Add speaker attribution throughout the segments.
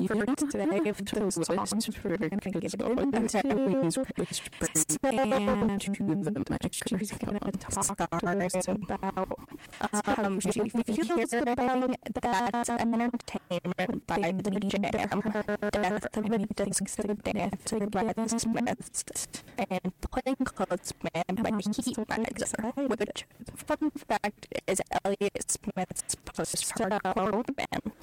Speaker 1: today if those songs were going to give it to and she's going to talk to us about she feels that entertainment by the jam her death of meetings death to get dismissed and putting Clothesman by Heat Magazine, which fun fact is Elliott Smith's post-hardcore band.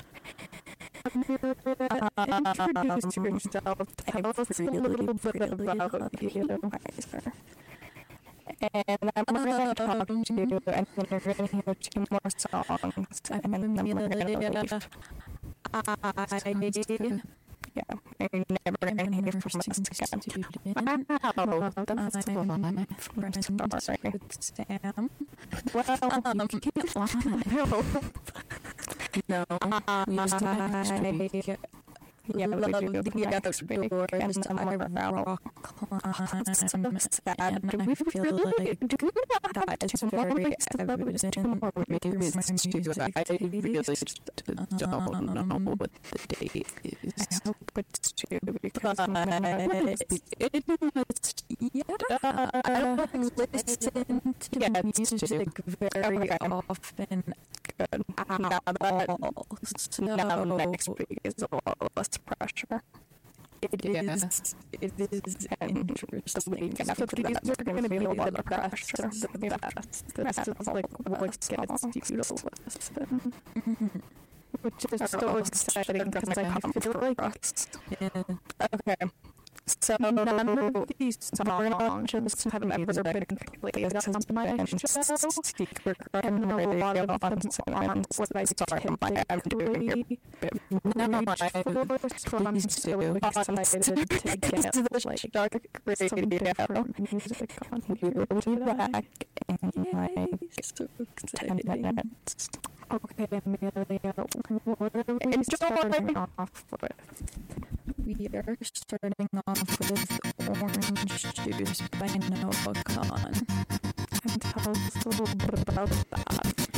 Speaker 1: Introduce yourself. Tell us a little bit about you, Weiser. And I'm going to talk to you, and then you're going to hear 2 more songs, and then we're going to leave. Yeah, you're never going to hear from us again. Wow, that's a lot. Sorry. Sam. Well, you can't lie. No, we used to yeah, we love the other doors and some of our rock climbs. I'm sad. We feel like that is very evident. I really just don't know what the date is. I hope it's 2 because it was, yeah, I don't listen to music very often. Good. Now that next week is a lot less pressure. It is interesting. These are going to be a lot of pressure. This is like what gets you to listen. Which is so exciting because I feel like okay. So none of these songs have ever been completely on my show. Secret and a lot of songs what I saw him I'm doing here. None of my first ones so excited to get like dark radio music on here. We'll be back in like 10 minutes. Okay, Amelia, what are we starting off with? We are starting off with Orange Juice by Noah Khan. And tell us a little bit about that.